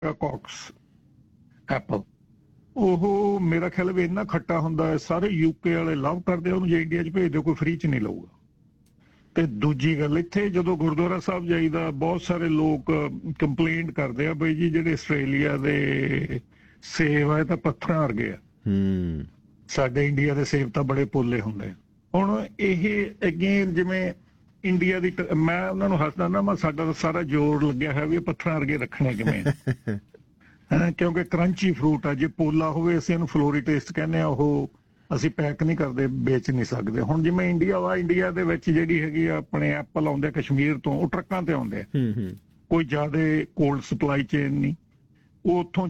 Caucus Apple, ਉਹ ਮੇਰਾ ਖਿਆਲ ਵੀ ਇੰਨਾ ਖੱਟਾ ਹੁੰਦਾ ਹੈ, ਸਾਰੇ ਯੂਕੇ ਵਾਲੇ ਲਵ ਕਰਦੇ ਉਹਨੂੰ, ਜੇ ਇੰਡੀਆ 'ਚ ਭੇਜ ਦਿਓ ਕੋਈ ਫ੍ਰੀ 'ਚ ਨਹੀਂ ਲਊਗਾ। ਤੇ ਦੂਜੀ ਗੱਲ, ਇੱਥੇ ਜਦੋਂ ਗੁਰਦੁਆਰਾ ਸਾਹਿਬ ਜਾਈਦਾ ਬਹੁਤ ਸਾਰੇ ਲੋਕ ਕੰਪਲੇਂਟ ਕਰਦੇ ਆ ਬਈ ਜੀ ਜਿਹੜੇ ਆਸਟ੍ਰੇਲੀਆ ਦੇ ਸੇਬ ਆ ਤਾਂ ਪੱਥਰਾਂ ਵਰਗੇ ਆ, ਸਾਡੇ ਇੰਡੀਆ ਦੇ ਸੇਬ ਤਾਂ ਬੜੇ ਪੋਲੇ ਹੁੰਦੇ ਆ। ਹੁਣ ਇਹ ਅਗੇਨ ਜਿਵੇਂ ਇੰਡੀਆ ਦੀ ਮੈਂ ਉਹਨਾਂ ਨੂੰ ਹੱਸਦਾ ਨਾ, ਮੈਂ ਸਾਡਾ ਤਾਂ ਸਾਰਾ ਜ਼ੋਰ ਲੱਗਿਆ ਹੈ ਵੀ ਇਹ ਪੱਥਰਾਂ ਵਰਗੇ ਰੱਖਣੇ ਕਿਵੇਂ ਕਿਉਂਕਿ ਕਰੰਚੀ ਫਰੂਟ ਆ, ਜੇ ਪੋਲਾ ਹੋਵੇ ਅਸੀਂ ਇਹਨੂੰ ਫਲੋਰੀ ਟੇਸਟ ਕਹਿੰਦੇ ਆ, ਉਹ ਅਸੀਂ ਪੈਕ ਨਹੀਂ ਕਰਦੇ, ਵੇਚ ਨਹੀਂ ਸਕਦੇ। ਹੁਣ ਜਿਵੇਂ ਇੰਡੀਆ ਵਾ, ਇੰਡੀਆ ਦੇ ਵਿੱਚ ਜਿਹੜੀ ਹੈਗੀ ਆ ਆਪਣੇ ਐਪਲ ਆਉਂਦੇ ਕਸ਼ਮੀਰ ਤੋਂ, ਉਹ ਟਰੱਕਾਂ ਤੇ ਆਉਂਦੇ ਆ, ਕੋਈ ਜ਼ਿਆਦਾ ਕੋਲਡ ਸਪਲਾਈ ਚੇਨ ਨਹੀਂ, ਉਹ ਉੱਥੋਂ